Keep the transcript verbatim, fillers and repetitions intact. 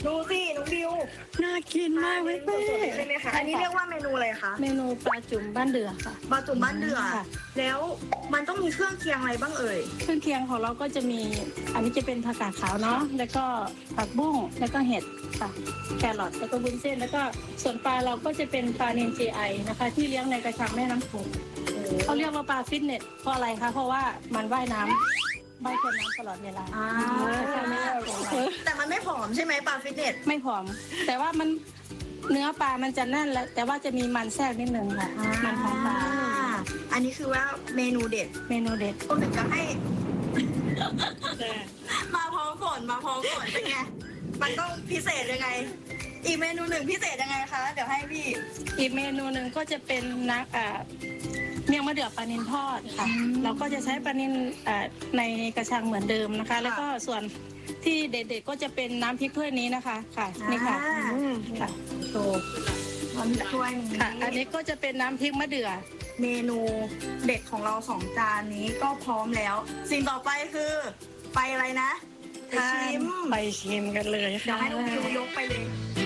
ดูสิน้องดิวน่ากินมากเลยเป้ใช่ไหมคะอันนี้เรียกว่าเมนูอะไรคะเมนูปลาจุ่มบ้านเดือค่ะปลาจุ่มบ้านเดือค่ะแล้วมันต้องมีเครื่องเคียงอะไรบ้างเอ่ยเครื่องเคียงของเราก็จะมีอันนี้จะเป็นผักกาดขาวเนาะแล้วก็ผักบุ้งแล้วก็เห็ดค่ะแครอทแล้วก็วุ้นเส้นแล้วก็ส่วนปลาเราก็จะเป็นปลาเนนจีไอนะคะที่เลี้ยงในกระชังแม่น้ำโขงเขาเรียกว่าปลาฟิตเนสเพราะอะไรคะเพราะว่ามันว่ายน้ำว่ายคนน้ำตลอดเวลาอ่าใช่ไหมแต่มันไม่ผอมใช่ไหมปลาฟิตเนสไม่ผอม แต่ว่ามันเนื้อปลามันจะแน่นแล้วแต่ว่าจะมีมันแทรกนิดนึงค่ะมันของปลาอันนี้คือว่าเมนูเด็ดเมนูเด็ดผมถึงจะให้ มาพร้อมฝนมาพร้อมฝนเป็นไง มันต้องพิเศษยังไง อีกเมนูหนึ่งพิเศษยังไงคะ เดี๋ยวให้พี่อีกเมนูหนึ่งก็จะเป็นนักอ่าเมี่ยงมะเดื่อปลานิลทอดค่ะ เราก็จะใช้ปลานิลอ่าในกระชังเหมือนเดิมนะคะ แล้วก็ส่วนที่เด็ดๆก็จะเป็นน้ำพริกถ้วยนี้นะคะค่ะนี่ค่ะอ่าอืมค่ะโชว์มันถ้วยนี้ค่ะ อันนี้ก็จะเป็นน้ำพริกมะเดื่อเมนูเด็ดของเราสองจานนี้ก็พร้อมแล้ว สิ่งต่อไปคือ ไปอะไรนะไปชิมไปชิมกันเลยเดี๋ยวค่ะให้น้องดิวยกไปเลย